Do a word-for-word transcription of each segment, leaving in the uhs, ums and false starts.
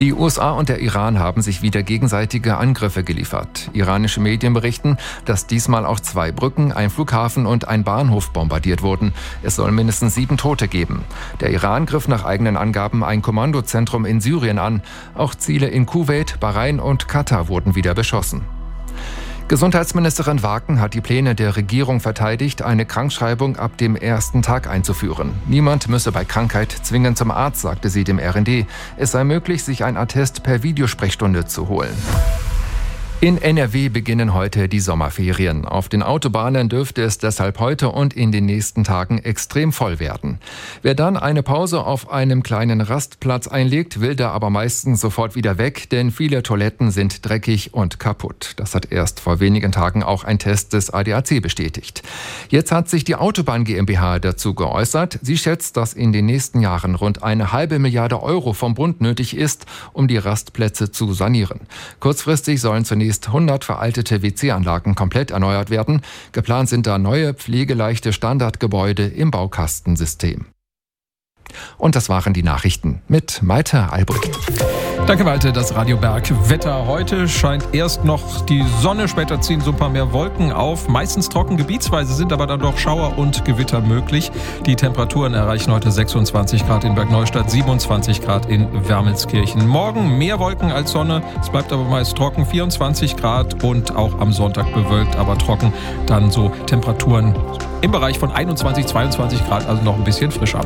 Die U S A und der Iran haben sich wieder gegenseitige Angriffe geliefert. Iranische Medien berichten, dass diesmal auch zwei Brücken, ein Flughafen und ein Bahnhof bombardiert wurden. Es soll mindestens sieben Tote geben. Der Iran griff nach eigenen Angaben ein Kommandozentrum in Syrien an. Auch Ziele in Kuwait, Bahrain und Katar wurden wieder beschossen. Gesundheitsministerin Waken hat die Pläne der Regierung verteidigt, eine Krankschreibung ab dem ersten Tag einzuführen. Niemand müsse bei Krankheit zwingend zum Arzt, sagte sie dem R N D. Es sei möglich, sich ein Attest per Videosprechstunde zu holen. In N R W beginnen heute die Sommerferien. Auf den Autobahnen dürfte es deshalb heute und in den nächsten Tagen extrem voll werden. Wer dann eine Pause auf einem kleinen Rastplatz einlegt, will da aber meistens sofort wieder weg, denn viele Toiletten sind dreckig und kaputt. Das hat erst vor wenigen Tagen auch ein Test des A D A C bestätigt. Jetzt hat sich die Autobahn GmbH dazu geäußert. Sie schätzt, dass in den nächsten Jahren rund eine halbe Milliarde Euro vom Bund nötig ist, um die Rastplätze zu sanieren. Kurzfristig sollen zunächst hundert veraltete W C-Anlagen komplett erneuert werden. Geplant sind da neue, pflegeleichte Standardgebäude im Baukastensystem. Und das waren die Nachrichten mit Malte Albrecht. Danke, Malte. Das Radio Berg Wetter. Heute scheint erst noch die Sonne, später ziehen so ein paar mehr Wolken auf. Meistens trocken, gebietsweise sind aber dann doch Schauer und Gewitter möglich. Die Temperaturen erreichen heute sechsundzwanzig Grad in Bergneustadt, siebenundzwanzig Grad in Wermelskirchen. Morgen mehr Wolken als Sonne, es bleibt aber meist trocken, vierundzwanzig Grad und auch am Sonntag bewölkt, aber trocken. Dann so Temperaturen im Bereich von einundzwanzig, zweiundzwanzig Grad, also noch ein bisschen frischer.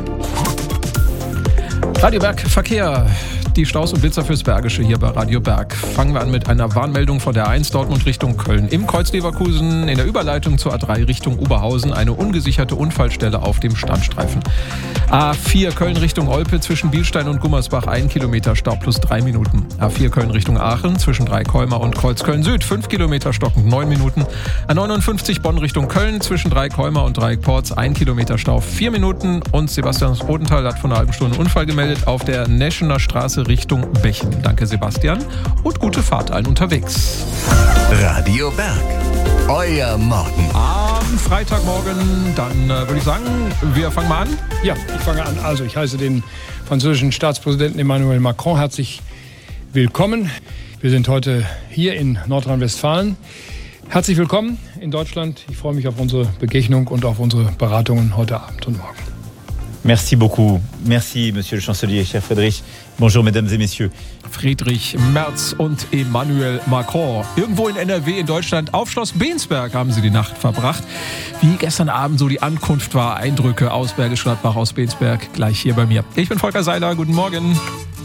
Radio Berg Verkehr. Die Staus und Blitzer fürs Bergische hier bei Radio Berg. Fangen wir an mit einer Warnmeldung von der A eins Dortmund Richtung Köln. Im Kreuz Leverkusen in der Überleitung zur A drei Richtung Oberhausen eine ungesicherte Unfallstelle auf dem Standstreifen. A vier Köln Richtung Olpe zwischen Bielstein und Gummersbach ein Kilometer Stau plus drei Minuten. A vier Köln Richtung Aachen zwischen Dreikolmer und Kreuzköln Süd fünf Kilometer stockend neun Minuten. A neunundfünfzig Bonn Richtung Köln zwischen Dreikolmer und Dreieckporz ein Kilometer Stau vier Minuten. Und Sebastian Rodenthal hat vor einer halben Stunde einen Unfall gemeldet auf der Neschener Straße Richtung Bechen. Danke, Sebastian, und gute Fahrt allen unterwegs. Radio Berg, euer Morgen. Am Freitagmorgen, dann äh, würde ich sagen, wir fangen mal an. Ja, ich fange an. Also, ich heiße den französischen Staatspräsidenten Emmanuel Macron herzlich willkommen. Wir sind heute hier in Nordrhein-Westfalen. Herzlich willkommen in Deutschland. Ich freue mich auf unsere Begegnung und auf unsere Beratungen heute Abend und morgen. Merci beaucoup. Merci, Monsieur le Chancelier, cher Friedrich. Bonjour, Mesdames et Messieurs. Friedrich Merz und Emmanuel Macron. Irgendwo in N R W in Deutschland auf Schloss Bensberg haben sie die Nacht verbracht. Wie gestern Abend so die Ankunft war, Eindrücke aus Bergisch Gladbach, aus Bensberg, gleich hier bei mir. Ich bin Volker Seiler, guten Morgen.